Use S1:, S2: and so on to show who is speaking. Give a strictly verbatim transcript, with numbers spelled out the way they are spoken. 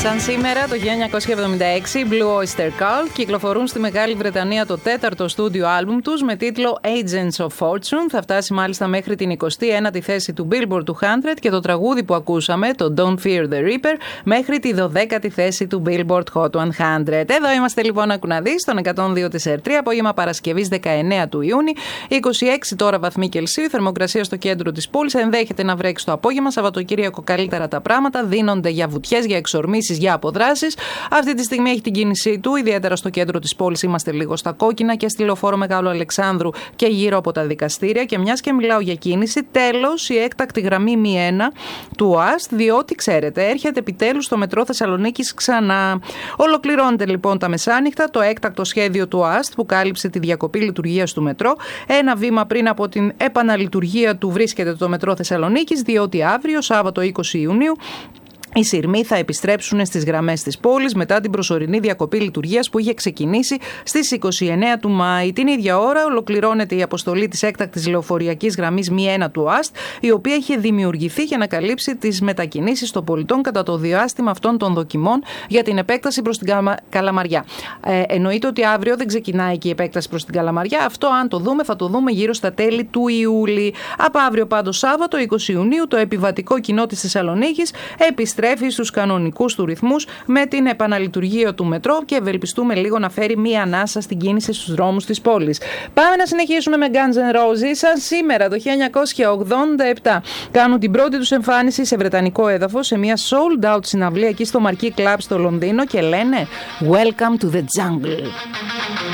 S1: Σαν σήμερα το χίλια εννιακόσια εβδομήντα έξι, οι Blue Oyster Cult κυκλοφορούν στη Μεγάλη Βρετανία το τέταρτο στούντιο άλμπουμ τους με τίτλο Agents of Fortune. Θα φτάσει μάλιστα μέχρι την εικοστή ένατη θέση του Billboard εκατό και το τραγούδι που ακούσαμε, το Don't Fear the Reaper, μέχρι τη δωδέκατη θέση του Billboard Hot εκατό. Εδώ είμαστε λοιπόν, ακού να δεις, στον εκατόν δύο κόμμα τρία, απόγευμα Παρασκευής δεκαεννέα του Ιούνιου, είκοσι έξι τώρα βαθμοί Κελσίου, θερμοκρασία στο κέντρο της πόλης. Ενδέχεται να βρέξει το απόγευμα. Σαββατοκύριακο καλύτερα τα πράγματα, δίνονται για βουτιές, για εξορμήσεις, για αποδράσεις. Αυτή τη στιγμή έχει την κίνησή του, ιδιαίτερα στο κέντρο της πόλης. Είμαστε λίγο στα κόκκινα και στη Λεωφόρο Μεγάλου Αλεξάνδρου και γύρω από τα δικαστήρια. Και μιας και μιλάω για κίνηση, τέλος η έκτακτη γραμμή μη ένα του ΟΑΣΤ, διότι ξέρετε, έρχεται επιτέλους στο μετρό Θεσσαλονίκης ξανά. Ολοκληρώνεται λοιπόν τα μεσάνυχτα το έκτακτο σχέδιο του ΟΑΣΤ που κάλυψε τη διακοπή λειτουργίας του μετρό. Ένα βήμα πριν από την επαναλειτουργία του βρίσκεται το μετρό Θεσσαλονίκης, διότι αύριο, Σάββατο είκοσι Ιουνίου, οι σειρμοί θα επιστρέψουν στις γραμμές της πόλης μετά την προσωρινή διακοπή λειτουργίας που είχε ξεκινήσει στις είκοσι εννέα του Μάη. Την ίδια ώρα ολοκληρώνεται η αποστολή της έκτακτης λεωφοριακής γραμμής μη ένα του ΟΑΣΤ, η οποία είχε δημιουργηθεί για να καλύψει τις μετακινήσεις των πολιτών κατά το διάστημα αυτών των δοκιμών για την επέκταση προς την Καλαμαριά. Ε, εννοείται ότι αύριο δεν ξεκινάει και η επέκταση προς την Καλαμαριά. Αυτό, αν το δούμε, θα το δούμε γύρω στα τέλη του Ιούλη. Από αύριο, πάντως, Σάββατο είκοσι Ιουνίου, το επιβατικό κοινό της Θεσσαλονίκης επιστρέφει στους κανονικούς του ρυθμούς με την επαναλειτουργία του μετρό και ευελπιστούμε λίγο να φέρει μία ανάσα στην κίνηση στους δρόμους της πόλης. Πάμε να συνεχίσουμε με Guns N' Roses. Σαν σήμερα το χίλια εννιακόσια ογδόντα επτά κάνουν την πρώτη τους εμφάνιση σε βρετανικό έδαφος σε μια sold out συναυλία εκεί στο Marquee Club στο Λονδίνο και λένε Welcome to the Jungle.